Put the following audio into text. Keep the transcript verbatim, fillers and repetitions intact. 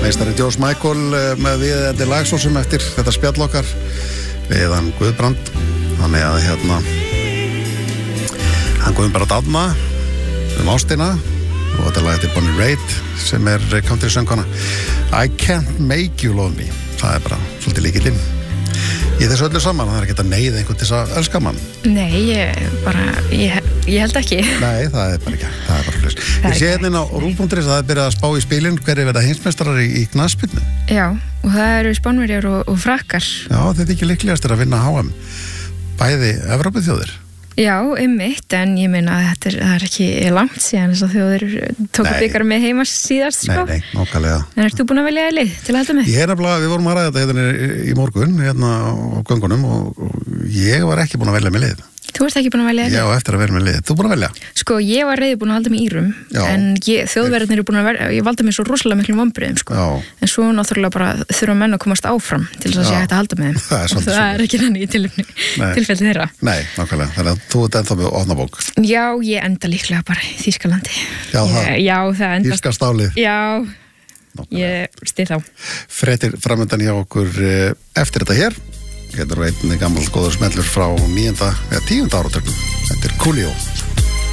meistari George Michael með viðeigandi lagsósum eftir þetta spjall okkar við hann Guðbrand. Þannig að hérna hann Guðbrand Árna um ástina og þetta lag eftir Bonnie Raitt sem er country söngkona. I Can't Make You Love Me. Það er bara svolítið líkillinn í þessu öllu saman. Það er ekki að neyða einhvern til þess að elska mann. Nei, ég bara ég, ég held ekki. Nei, það er bara ekki. Það er bara hlust. Ég sé hérna á rúv punktur is að það er byrjað að spá í spilin hverju verða heimsmeistarar í, í knattspyrnu. Já, og það eru Spánverjar og, og Frakkar. Já, þetta er ekki líklegastir að vinna H M. Bæði Evrópuþjóðir. Já, einmitt, en ég meina að þetta er, það er ekki langt síðan þess að þjóðir tóku byggar með heima síðast, sko. Nei, nei, nákvæmlega. En ert þú búin að velja lið til að halda með? Ég er nefnilega, við vorum að ræða þetta hérna í morgun, hérna á göngunum og, og ég var ekki búin að velja með lið. Þú ert ekki búin að velja lið? Já, eftir að vera með lið. Þú búin að velja? Sko, ég var reiði búin að halda með Írum, Já. en ég, þjóðverðarnir eru búin að vera, ég valdi mér svo rosalega miklum vonbrigðum, sko. Já. En svo náttúrulega bara þurfa menn að komast áfram til þess að sé hægt að halda með þeim. Það er og það er ekki þannig í tilfelli þeirra. Nei, nákvæmlega. Þannig að þú ert ennþá með opna bók. Já, ég enda líklega bara í Þýskalandi. Já, það. Ég, já, það endast. Þýska stálið. Já, ég stið þá. Fréttir framöndan hjá okkur eftir þetta hér. Þetta er einn gammal góður smellur frá níunda eða tíunda áratögnum. Þetta er Coolio.